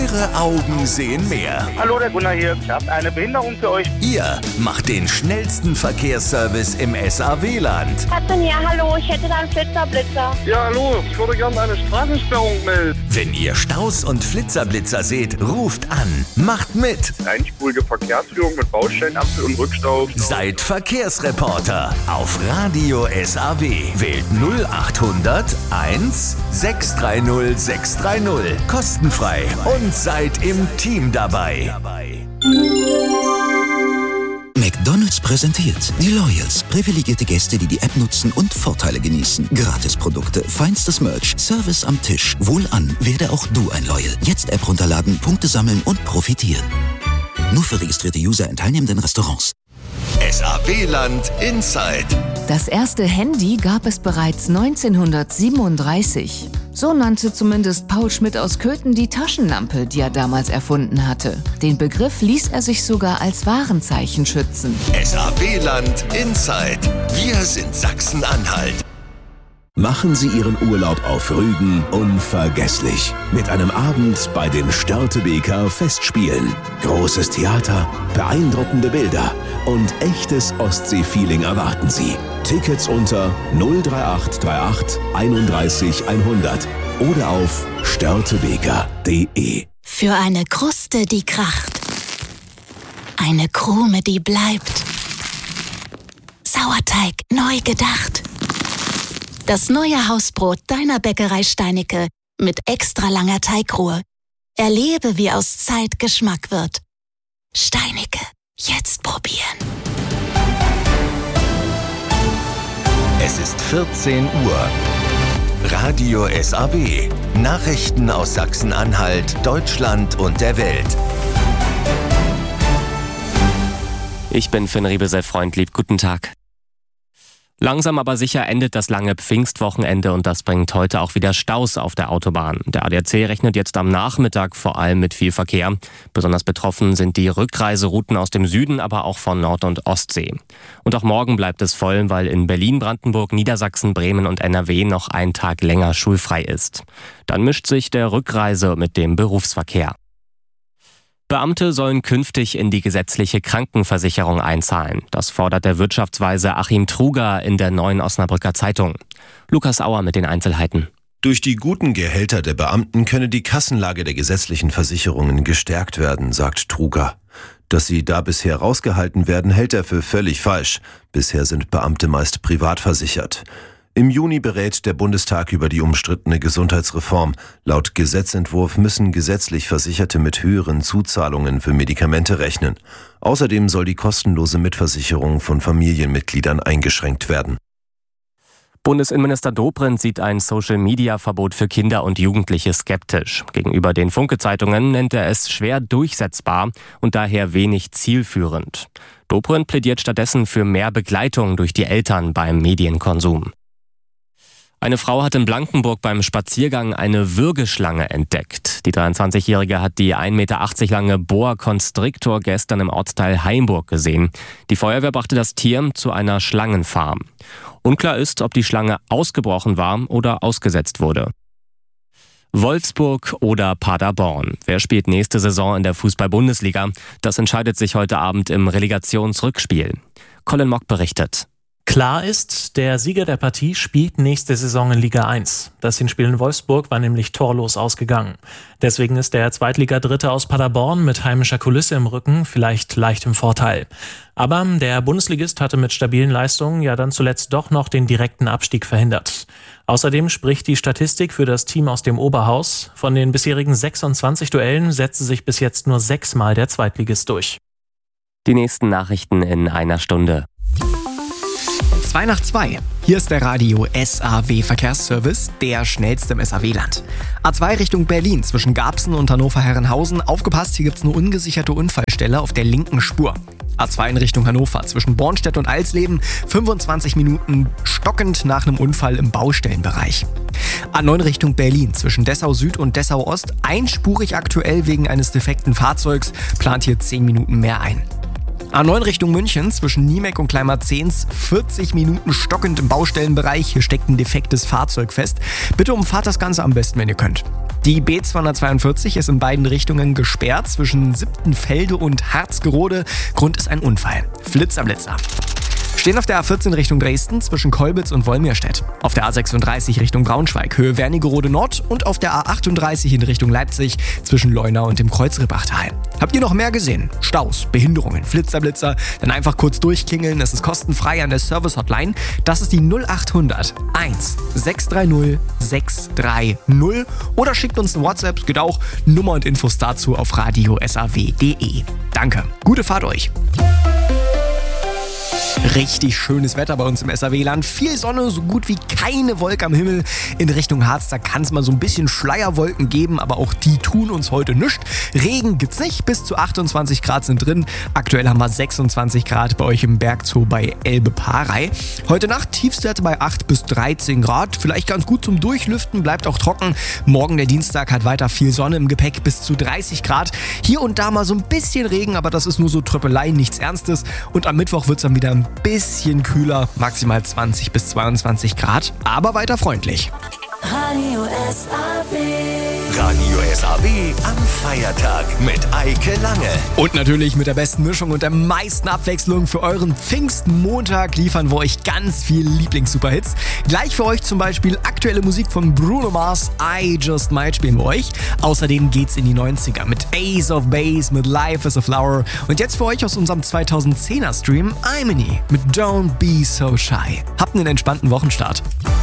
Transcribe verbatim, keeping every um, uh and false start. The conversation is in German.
Eure Augen sehen mehr. Hallo, der Gunnar hier. Ich habe eine Behinderung für euch. Ihr macht den schnellsten Verkehrsservice im S A W-Land. Katrin, ja, hallo, ich hätte da einen Flitzer-Blitzer. Ja, hallo, ich würde gerne eine Straßensperrung melden. Wenn ihr Staus und Flitzerblitzer seht, ruft an. Macht mit. Einspurige Verkehrsführung mit Baustellenampel und Rückstau. Seid Verkehrsreporter auf Radio S A W. Wählt null achthundert eins sechs drei null sechs drei null. Kostenfrei und seid im Team dabei. McDonald's präsentiert die Loyals. Privilegierte Gäste, die die App nutzen und Vorteile genießen. Gratisprodukte, feinstes Merch, Service am Tisch. Wohlan, werde auch du ein Loyal. Jetzt App runterladen, Punkte sammeln und profitieren. Nur für registrierte User in teilnehmenden Restaurants. S A W-Land Inside. Das erste Handy gab es bereits neunzehnhundertsiebenunddreißig. So nannte zumindest Paul Schmidt aus Köthen die Taschenlampe, die er damals erfunden hatte. Den Begriff ließ er sich sogar als Warenzeichen schützen. S A W-Land Inside. Wir sind Sachsen-Anhalt. Machen Sie Ihren Urlaub auf Rügen unvergesslich. Mit einem Abend bei den Störtebeker Festspielen. Großes Theater, beeindruckende Bilder und echtes Ostsee-Feeling erwarten Sie. Tickets unter null drei acht drei acht einunddreißig hundert oder auf störtebeker punkt de. Für eine Kruste, die kracht. Eine Krume, die bleibt. Sauerteig neu gedacht. Das neue Hausbrot deiner Bäckerei Steinicke mit extra langer Teigruhe. Erlebe, wie aus Zeit Geschmack wird. Steinicke, jetzt probieren. Es ist vierzehn Uhr. Radio S A W. Nachrichten aus Sachsen-Anhalt, Deutschland und der Welt. Ich bin Finn Riebesell-Freundlieb. Guten Tag. Langsam aber sicher endet das lange Pfingstwochenende und das bringt heute auch wieder Staus auf der Autobahn. Der A D A C rechnet jetzt am Nachmittag vor allem mit viel Verkehr. Besonders betroffen sind die Rückreiserouten aus dem Süden, aber auch von Nord- und Ostsee. Und auch morgen bleibt es voll, weil in Berlin, Brandenburg, Niedersachsen, Bremen und N R W noch ein Tag länger schulfrei ist. Dann mischt sich der Rückreise mit dem Berufsverkehr. Beamte sollen künftig in die gesetzliche Krankenversicherung einzahlen. Das fordert der Wirtschaftsweise Achim Truger in der Neuen Osnabrücker Zeitung. Lukas Auer mit den Einzelheiten. Durch die guten Gehälter der Beamten könne die Kassenlage der gesetzlichen Versicherungen gestärkt werden, sagt Truger. Dass sie da bisher rausgehalten werden, hält er für völlig falsch. Bisher sind Beamte meist privat versichert. Im Juni berät der Bundestag über die umstrittene Gesundheitsreform. Laut Gesetzentwurf müssen gesetzlich Versicherte mit höheren Zuzahlungen für Medikamente rechnen. Außerdem soll die kostenlose Mitversicherung von Familienmitgliedern eingeschränkt werden. Bundesinnenminister Dobrindt sieht ein Social-Media-Verbot für Kinder und Jugendliche skeptisch. Gegenüber den Funke-Zeitungen nennt er es schwer durchsetzbar und daher wenig zielführend. Dobrindt plädiert stattdessen für mehr Begleitung durch die Eltern beim Medienkonsum. Eine Frau hat in Blankenburg beim Spaziergang eine Würgeschlange entdeckt. Die dreiundzwanzigjährige hat die ein Meter achtzig lange Boa Constrictor gestern im Ortsteil Haimburg gesehen. Die Feuerwehr brachte das Tier zu einer Schlangenfarm. Unklar ist, ob die Schlange ausgebrochen war oder ausgesetzt wurde. Wolfsburg oder Paderborn. Wer spielt nächste Saison in der Fußball-Bundesliga? Das entscheidet sich heute Abend im Relegationsrückspiel. Colin Mock berichtet. Klar ist, der Sieger der Partie spielt nächste Saison in Liga eins. Das Hinspiel in Wolfsburg war nämlich torlos ausgegangen. Deswegen ist der Zweitliga-Dritte aus Paderborn mit heimischer Kulisse im Rücken vielleicht leicht im Vorteil. Aber der Bundesligist hatte mit stabilen Leistungen ja dann zuletzt doch noch den direkten Abstieg verhindert. Außerdem spricht die Statistik für das Team aus dem Oberhaus. Von den bisherigen sechsundzwanzig Duellen setzte sich bis jetzt nur sechsmal der Zweitligist durch. Die nächsten Nachrichten in einer Stunde. zwei nach zwei. Hier ist der Radio S A W Verkehrsservice, der schnellste im S A W-Land. A zwei Richtung Berlin zwischen Garbsen und Hannover-Herrenhausen. Aufgepasst, hier gibt's eine ungesicherte Unfallstelle auf der linken Spur. A zwei in Richtung Hannover zwischen Bornstedt und Alsleben. fünfundzwanzig Minuten stockend nach einem Unfall im Baustellenbereich. A neun Richtung Berlin zwischen Dessau Süd und Dessau Ost. Einspurig aktuell wegen eines defekten Fahrzeugs. Plant hier zehn Minuten mehr ein. A neun Richtung München zwischen Niemek und Kleinmarzehns, vierzig Minuten stockend im Baustellenbereich. Hier steckt ein defektes Fahrzeug fest. Bitte umfahrt das Ganze am besten, wenn ihr könnt. Die B zweihundertzweiundvierzig ist in beiden Richtungen gesperrt zwischen Siptenfelde und Harzgerode. Grund ist ein Unfall. Flitzer, Blitzer. Stehen auf der A vierzehn Richtung Dresden zwischen Kolbitz und Wolmirstedt. Auf der A sechsunddreißig Richtung Braunschweig, Höhe Wernigerode Nord und auf der A achtunddreißig in Richtung Leipzig zwischen Leuna und dem Kreuzrippachtal. Habt ihr noch mehr gesehen? Staus, Behinderungen, Flitzerblitzer? Dann einfach kurz durchklingeln, es ist kostenfrei an der Service-Hotline. Das ist die null achthundert eins sechs drei null sechs drei null oder schickt uns ein WhatsApp, geht auch. Nummer und Infos dazu auf radio s a w punkt d e. Danke, gute Fahrt euch. Richtig schönes Wetter bei uns im S A W-Land. Viel Sonne, so gut wie keine Wolke am Himmel. In Richtung Harz, da kann es mal so ein bisschen Schleierwolken geben, aber auch die tun uns heute nichts. Regen gibt's nicht, bis zu achtundzwanzig Grad sind drin. Aktuell haben wir sechsundzwanzig Grad bei euch im Bergzoo bei Elbe-Parey. Heute Nacht Tiefstwerte bei acht bis dreizehn Grad. Vielleicht ganz gut zum Durchlüften, bleibt auch trocken. Morgen, der Dienstag, hat weiter viel Sonne im Gepäck, bis zu dreißig Grad. Hier und da mal so ein bisschen Regen, aber das ist nur so Tröppelei, nichts Ernstes. Und am Mittwoch wird's dann wieder ein bisschen kühler, maximal zwanzig bis zweiundzwanzig Grad, aber weiter freundlich. Radio S A W. Radio S A W am Feiertag mit Eike Lange. Und natürlich mit der besten Mischung und der meisten Abwechslung für euren Pfingstmontag liefern wir euch ganz viel Lieblings-Superhits. Gleich für euch zum Beispiel aktuelle Musik von Bruno Mars, I Just Might spielen wir euch. Außerdem geht's in die neunziger mit Ace of Base, mit Life is a Flower. Und jetzt für euch aus unserem zweitausendzehner Stream Imani mit Don't Be So Shy. Habt einen entspannten Wochenstart.